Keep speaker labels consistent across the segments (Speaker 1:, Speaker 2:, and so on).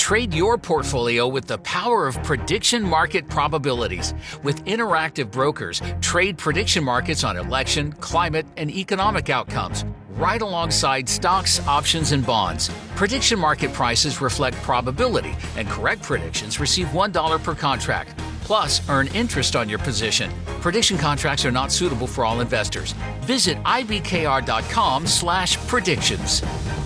Speaker 1: Trade your portfolio with the power of prediction market probabilities. With interactive brokers, trade prediction markets on election, climate, and economic outcomes, right alongside stocks, options, and bonds. Prediction market prices reflect probability, and correct predictions receive $1 per contract. Plus, earn interest on your position. Prediction contracts are not suitable for all investors. Visit ibkr.com/predictions.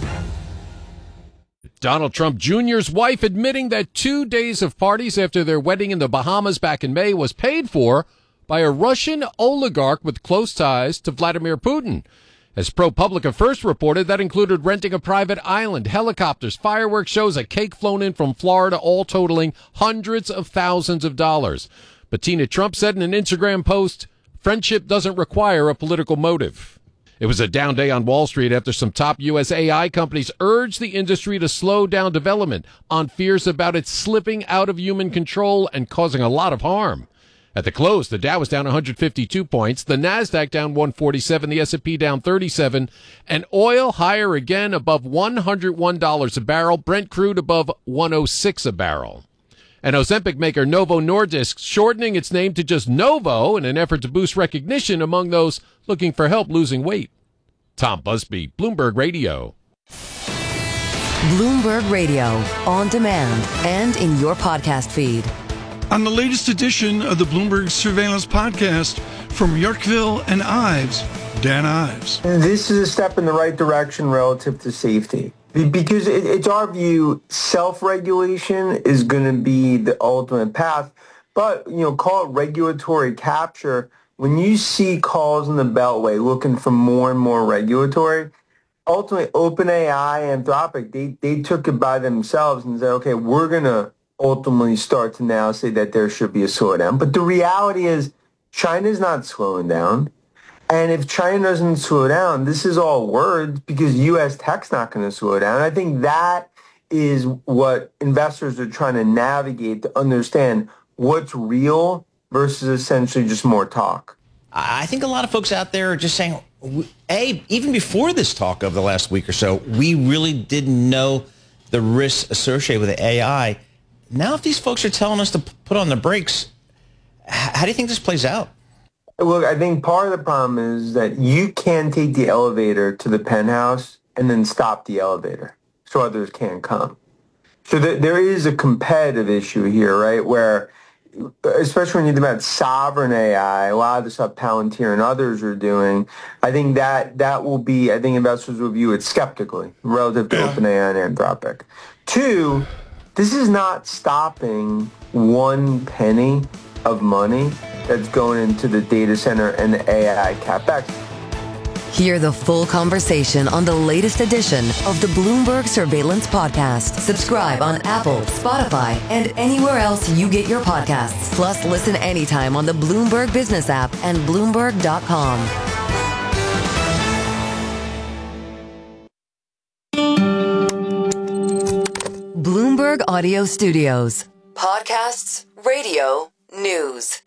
Speaker 2: Donald Trump Jr.'s wife admitting that 2 days of parties after their wedding in the Bahamas back in May was paid for by a Russian oligarch with close ties to Vladimir Putin. As ProPublica first reported, that included renting a private island, helicopters, fireworks shows, a cake flown in from Florida, all totaling hundreds of thousands of dollars. But Tina Trump said in an Instagram post, friendship doesn't require a political motive. It was a down day on Wall Street after some top U.S. AI companies urged the industry to slow down development on fears about it slipping out of human control and causing a lot of harm. At the close, the Dow was down 152 points, the Nasdaq down 147, the S&P down 37, and oil higher again above $101 a barrel, Brent crude above 106 a barrel. And Ozempic maker Novo Nordisk shortening its name to just Novo in an effort to boost recognition among those looking for help losing weight. Tom Busby, Bloomberg Radio.
Speaker 3: Bloomberg Radio, on demand and in your podcast feed.
Speaker 4: On the latest edition of the Bloomberg Surveillance Podcast, from Yorkville and Ives, Dan Ives.
Speaker 5: This is a step in the right direction relative to safety. Because it's our view, self-regulation is going to be the ultimate path. But, call it regulatory capture. When you see calls in the Beltway looking for more and more regulatory, ultimately OpenAI, Anthropic, they took it by themselves and said, okay, we're going to ultimately start to now say that there should be a slowdown. But the reality is China's not slowing down. And if China doesn't slow down, this is all words because U.S. tech's not going to slow down. I think that is what investors are trying to navigate to understand what's real versus essentially just more talk.
Speaker 6: I think a lot of folks out there are just saying, even before this talk of the last week or so, we really didn't know the risks associated with the AI. Now, if these folks are telling us to put on the brakes, how do you think this plays out?
Speaker 5: Look, I think part of the problem is that you can take the elevator to the penthouse and then stop the elevator so others can't come. So there is a competitive issue here, right, where especially when you think about sovereign AI, a lot of the stuff Palantir and others are doing, I think that will be, I think investors will view it skeptically relative to OpenAI and Anthropic. Two, this is not stopping one penny of money that's going into the data center and the AI CapEx.
Speaker 3: Hear the full conversation on the latest edition of the Bloomberg Surveillance Podcast. Subscribe on Apple, Spotify, and anywhere else you get your podcasts. Plus, listen anytime on the Bloomberg Business app and Bloomberg.com. Bloomberg Audio Studios. Podcasts, radio, news.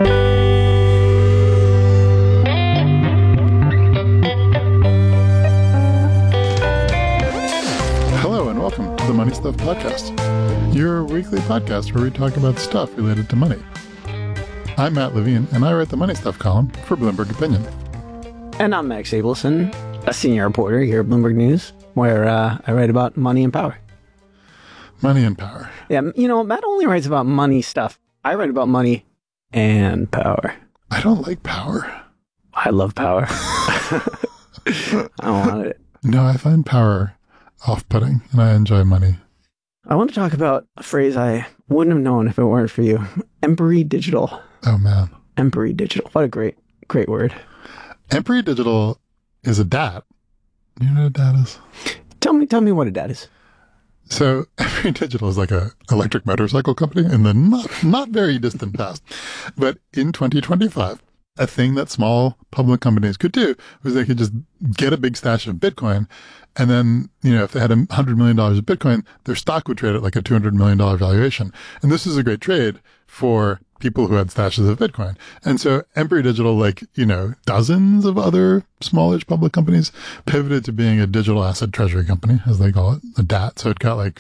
Speaker 7: Hello and welcome to the Money Stuff Podcast, your weekly podcast where we talk about stuff related to money. I'm Matt Levine, and I write the Money Stuff column for Bloomberg Opinion.
Speaker 8: And I'm Max Abelson, a senior reporter here at Bloomberg News, where I write about money and power.
Speaker 7: Money and power.
Speaker 8: Yeah, Matt only writes about money stuff. I write about money and power.
Speaker 7: I don't like power.
Speaker 8: I love power. I want it.
Speaker 7: No, I find power off-putting, and I enjoy money.
Speaker 8: I want to talk about a phrase I wouldn't have known if it weren't for you. Empery Digital.
Speaker 7: Oh, man.
Speaker 8: Empery Digital. What a great word.
Speaker 7: Empery Digital is a DAT. You know what a DAT is?
Speaker 8: Tell me what a DAT is.
Speaker 7: So Empery Digital is like a electric motorcycle company in the not very distant past. But in 2025, a thing that small public companies could do was they could just get a big stash of Bitcoin. And then, if they had $100 million of Bitcoin, their stock would trade at like a $200 million valuation. And this is a great trade for people who had stashes of Bitcoin. And so Empery Digital, dozens of other smallish public companies pivoted to being a digital asset treasury company, as they call it, a DAT. So it got